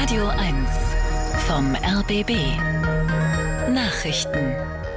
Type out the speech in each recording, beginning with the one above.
Radio 1 vom RBB Nachrichten.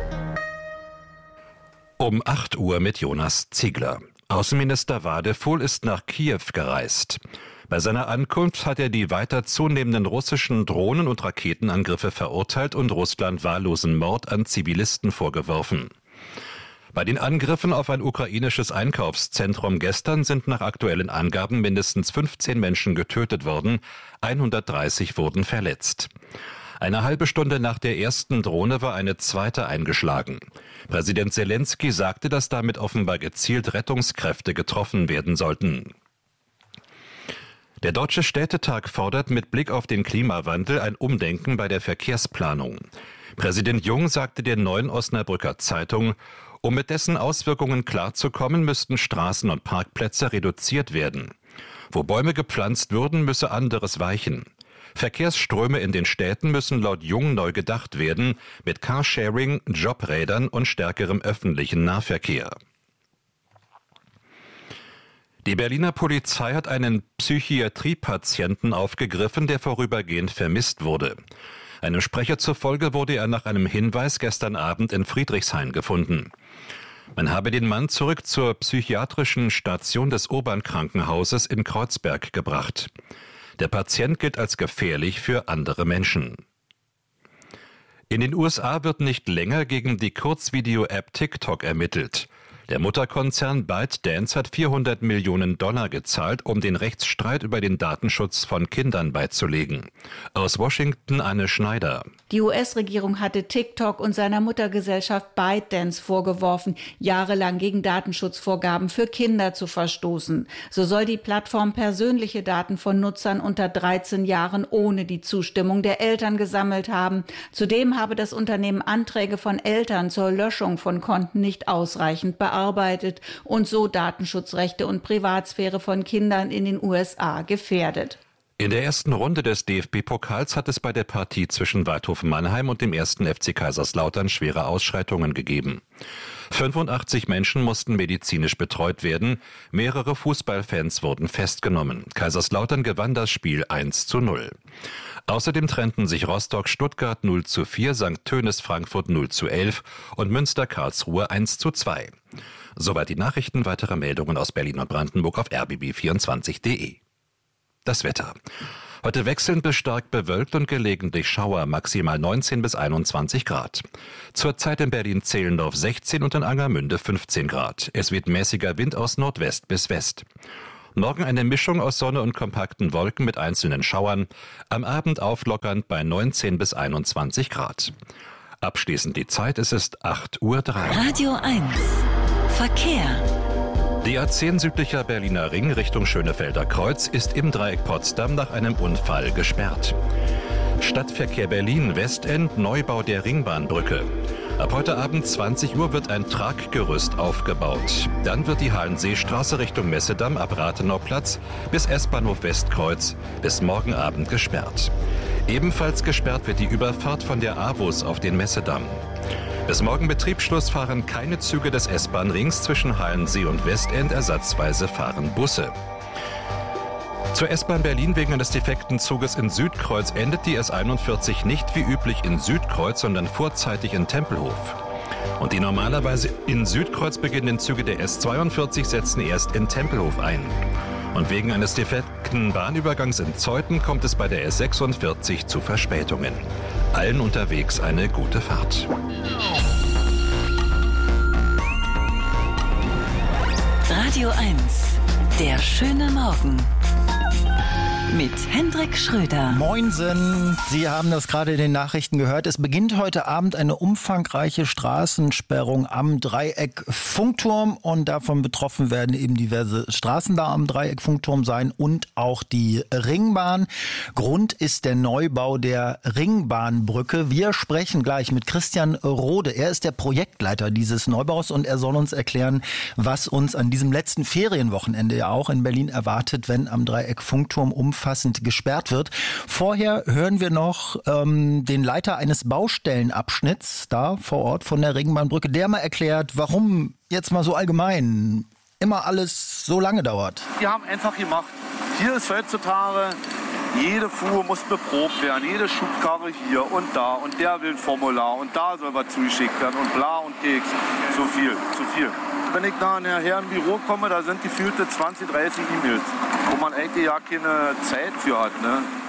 Um 8 Uhr mit Jonas Ziegler. Außenminister Wadefuhl ist nach Kiew gereist. Bei seiner Ankunft hat er die weiter zunehmenden russischen Drohnen- und Raketenangriffe verurteilt und Russland wahllosen Mord an Zivilisten vorgeworfen. Bei den Angriffen auf ein ukrainisches Einkaufszentrum gestern sind nach aktuellen Angaben mindestens 15 Menschen getötet worden, 130 wurden verletzt. Eine halbe Stunde nach der ersten Drohne war eine zweite eingeschlagen. Präsident Selenskyj sagte, dass damit offenbar gezielt Rettungskräfte getroffen werden sollten. Der Deutsche Städtetag fordert mit Blick auf den Klimawandel ein Umdenken bei der Verkehrsplanung. Präsident Jung sagte der Neuen Osnabrücker Zeitung, um mit dessen Auswirkungen klarzukommen, müssten Straßen und Parkplätze reduziert werden. Wo Bäume gepflanzt würden, müsse anderes weichen. Verkehrsströme in den Städten müssen laut Jung neu gedacht werden, mit Carsharing, Jobrädern und stärkerem öffentlichen Nahverkehr. Die Berliner Polizei hat einen Psychiatriepatienten aufgegriffen, der vorübergehend vermisst wurde. Einem Sprecher zufolge wurde er nach einem Hinweis gestern Abend in Friedrichshain gefunden. Man habe den Mann zurück zur psychiatrischen Station des Urban-Krankenhauses in Kreuzberg gebracht. Der Patient gilt als gefährlich für andere Menschen. In den USA wird nicht länger gegen die Kurzvideo-App TikTok ermittelt. Der Mutterkonzern ByteDance hat $400 Millionen gezahlt, um den Rechtsstreit über den Datenschutz von Kindern beizulegen. Aus Washington Anne Schneider. Die US-Regierung hatte TikTok und seiner Muttergesellschaft ByteDance vorgeworfen, jahrelang gegen Datenschutzvorgaben für Kinder zu verstoßen. So soll die Plattform persönliche Daten von Nutzern unter 13 Jahren ohne die Zustimmung der Eltern gesammelt haben. Zudem habe das Unternehmen Anträge von Eltern zur Löschung von Konten nicht ausreichend bearbeitet und so Datenschutzrechte und Privatsphäre von Kindern in den USA gefährdet. In der ersten Runde des DFB-Pokals hat es bei der Partie zwischen Waldhof Mannheim und dem 1. FC Kaiserslautern schwere Ausschreitungen gegeben. 85 Menschen mussten medizinisch betreut werden, mehrere Fußballfans wurden festgenommen. Kaiserslautern gewann das Spiel 1:0. Außerdem trennten sich Rostock-Stuttgart 0:4, St. Tönis Frankfurt 0:11 und Münster-Karlsruhe 1:2. Soweit die Nachrichten, weitere Meldungen aus Berlin und Brandenburg auf rbb24.de. Das Wetter. Heute wechselnd bis stark bewölkt und gelegentlich Schauer, maximal 19 bis 21 Grad. Zurzeit in Berlin-Zehlendorf 16 und in Angermünde 15 Grad. Es weht mäßiger Wind aus Nordwest bis West. Morgen eine Mischung aus Sonne und kompakten Wolken mit einzelnen Schauern. Am Abend auflockernd bei 19 bis 21 Grad. Abschließend die Zeit, es ist 8:03 Uhr. Radio 1 Verkehr. Die A10 südlicher Berliner Ring Richtung Schönefelder Kreuz ist im Dreieck Potsdam nach einem Unfall gesperrt. Stadtverkehr Berlin Westend, Neubau der Ringbahnbrücke. Ab heute Abend 20 Uhr wird ein Traggerüst aufgebaut. Dann wird die Hallenseestraße Richtung Messedamm ab Rathenauplatz bis S-Bahnhof Westkreuz bis morgen Abend gesperrt. Ebenfalls gesperrt wird die Überfahrt von der AWUS auf den Messedamm. Bis morgen Betriebsschluss fahren keine Züge des S-Bahn-Rings zwischen Hallensee und Westend, ersatzweise fahren Busse. Zur S-Bahn Berlin wegen eines defekten Zuges in Südkreuz endet die S41 nicht wie üblich in Südkreuz, sondern vorzeitig in Tempelhof. Und die normalerweise in Südkreuz beginnenden Züge der S42 setzen erst in Tempelhof ein. Und wegen eines defekten Bahnübergangs in Zeuthen kommt es bei der S46 zu Verspätungen. Allen unterwegs eine gute Fahrt. Radio 1, der schöne Morgen. Mit Hendrik Schröder. Moinsen, Sie haben das gerade in den Nachrichten gehört. Es beginnt heute Abend eine umfangreiche Straßensperrung am Dreieck Funkturm und davon betroffen werden eben diverse Straßen da am Dreieck Funkturm sein und auch die Ringbahn. Grund ist der Neubau der Ringbahnbrücke. Wir sprechen gleich mit Christian Rode. Er ist der Projektleiter dieses Neubaus und er soll uns erklären, was uns an diesem letzten Ferienwochenende ja auch in Berlin erwartet, wenn am Dreieck Funkturm umfassend gesperrt wird. Vorher hören wir noch den Leiter eines Baustellenabschnitts da vor Ort von der Ringbahnbrücke, der mal erklärt, warum jetzt mal so allgemein immer alles so lange dauert. Die haben einfach gemacht. Hier ist heutzutage Jede Fuhr muss beprobt werden, jede Schubkarre hier und da und der will ein Formular und da soll was zugeschickt werden und bla und Keks. Zu viel. Wenn ich nachher im Büro komme, da sind gefühlte 20, 30 E-Mails, wo man eigentlich ja keine Zeit für hat. Ne?